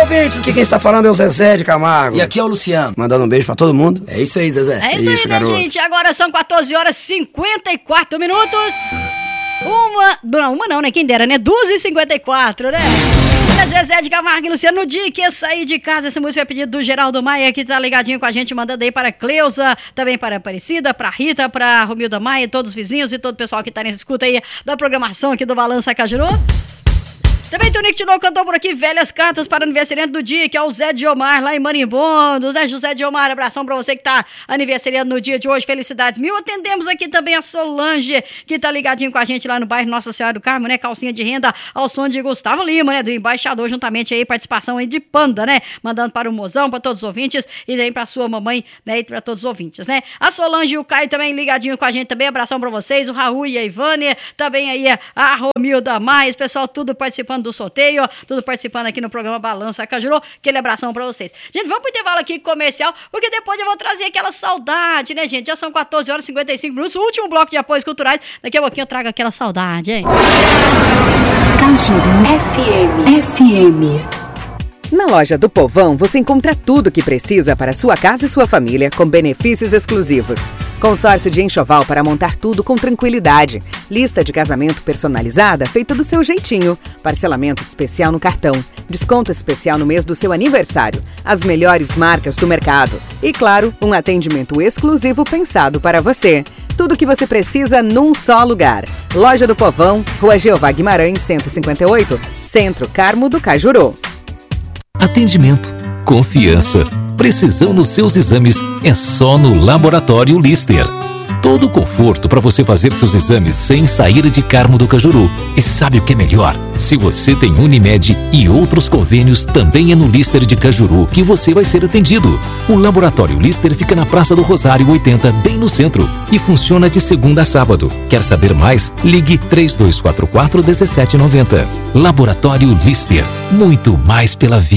ouvintes, aqui quem está falando é o Zezé de Camargo. E aqui é o Luciano. Mandando um beijo pra todo mundo. É isso aí, Zezé. É isso aí, né, gente? Agora são 14 horas e 54 minutos. Uma não, né? Quem dera, né? 2h54, né? É Zezé de Camargo e Luciano. No dia que eu saí de casa, essa música é pedido do Geraldo Maia, que tá ligadinho com a gente, mandando aí para Cleusa, também para Aparecida, para Rita, para Romilda Maia, todos os vizinhos e todo o pessoal que tá nessa escuta aí da programação aqui do Balança Cajuru. Também Tonico Tinoco cantou por aqui velhas cartas para o aniversariante do dia, que é o Zé Diomar, lá em Marimbondos, né, José Diomar? Abração pra você que tá aniversariando no dia de hoje, felicidades mil. Atendemos aqui também a Solange, que tá ligadinho com a gente lá no bairro Nossa Senhora do Carmo, né, calcinha de renda ao som de Gustavo Lima, né, do embaixador, juntamente aí, participação aí de Panda, né, mandando para o mozão, para todos os ouvintes, e também pra sua mamãe, né, e pra todos os ouvintes, né. A Solange e o Caio também ligadinho com a gente também, abração pra vocês, o Raul e a Ivânia, também aí a Romilda Mais, pessoal tudo participando do sorteio, tudo participando aqui no programa Balança Cajuru. Aquele abração pra vocês. Gente, vamos pro intervalo aqui comercial, porque depois eu vou trazer aquela saudade, né, gente? Já são 14 horas e 55 minutos, o último bloco de apoios culturais. Daqui a pouquinho eu trago aquela saudade, hein? Cajuru FM. Na loja do Povão, você encontra tudo o que precisa para sua casa e sua família, com benefícios exclusivos. Consórcio de enxoval para montar tudo com tranquilidade. Lista de casamento personalizada feita do seu jeitinho. Parcelamento especial no cartão. Desconto especial no mês do seu aniversário. As melhores marcas do mercado. E, claro, um atendimento exclusivo pensado para você. Tudo o que você precisa num só lugar. Loja do Povão, Rua Jeová Guimarães, 158, Centro Carmo do Cajuru. Atendimento, confiança, precisão nos seus exames é só no Laboratório Lister. Todo o conforto para você fazer seus exames sem sair de Carmo do Cajuru. E sabe o que é melhor? Se você tem Unimed e outros convênios, também é no Lister de Cajuru que você vai ser atendido. O Laboratório Lister fica na Praça do Rosário 80, bem no centro, e funciona de segunda a sábado. Quer saber mais? Ligue 3244-1790. Laboratório Lister, muito mais pela vida.